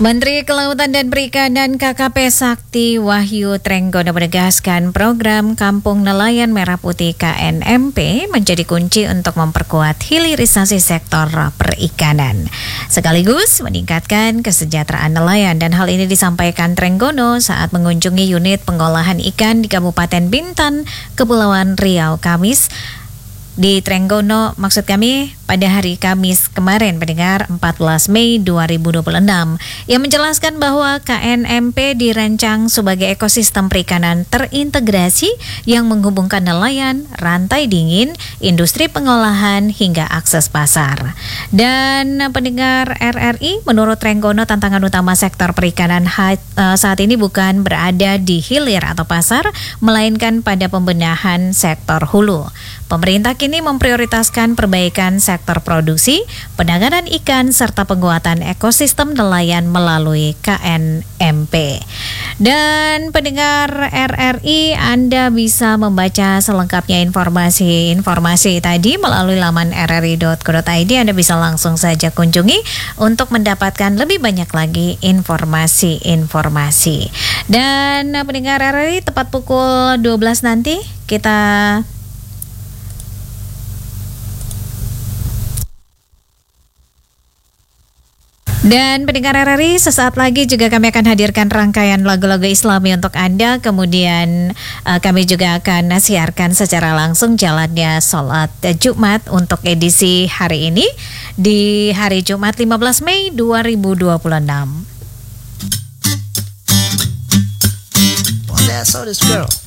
Menteri Kelautan dan Perikanan KKP Sakti Wahyu Trenggono menegaskan program Kampung Nelayan Merah Putih KNMP menjadi kunci untuk memperkuat hilirisasi sektor perikanan, sekaligus meningkatkan kesejahteraan nelayan. Dan hal ini disampaikan Trenggono saat mengunjungi unit pengolahan ikan di Kabupaten Bintan, Kepulauan Riau, Kamis. Di Trenggono, maksud kami pada hari Kamis kemarin, pendengar, 14 Mei 2026, yang menjelaskan bahwa KNMP dirancang sebagai ekosistem perikanan terintegrasi yang menghubungkan nelayan, rantai dingin, industri pengolahan, hingga akses pasar. Dan pendengar RRI, menurut Trenggono, tantangan utama sektor perikanan saat ini bukan berada di hilir atau pasar, melainkan pada pembenahan sektor hulu. Pemerintah kini memprioritaskan perbaikan sektor produksi, penanganan ikan, serta penguatan ekosistem nelayan melalui KNMP. Dan pendengar RRI, Anda bisa membaca selengkapnya informasi tadi melalui laman rri.co.id. Anda bisa langsung saja kunjungi untuk mendapatkan lebih banyak lagi informasi-informasi. Dan pendengar RRI, tepat pukul 12 nanti kita Dan pendengar RRI, sesaat lagi juga kami akan hadirkan rangkaian lagu-lagu Islami untuk Anda. Kemudian kami juga akan siarkan secara langsung jalannya sholat Jumat untuk edisi hari ini di hari Jumat 15 Mei 2026. One day I saw this girl.